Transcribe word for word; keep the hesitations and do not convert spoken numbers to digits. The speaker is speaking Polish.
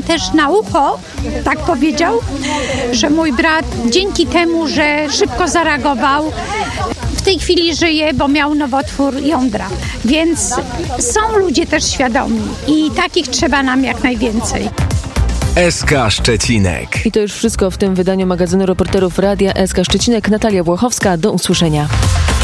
też na ucho tak powiedział, że mój brat dzięki temu, że szybko zareagował, w tej chwili żyje, bo miał nowotwór jądra. Więc są ludzie też świadomi i takich trzeba nam jak najwięcej. S K Szczecinek. I to już wszystko w tym wydaniu magazynu reporterów Radia S K Szczecinek. Natalia Włochowska, do usłyszenia.